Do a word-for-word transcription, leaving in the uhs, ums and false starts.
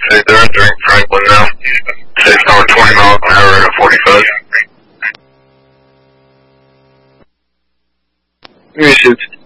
Hey, they're entering Franklin now. Safe number twenty miles an hour at forty-five. Give me a shoot.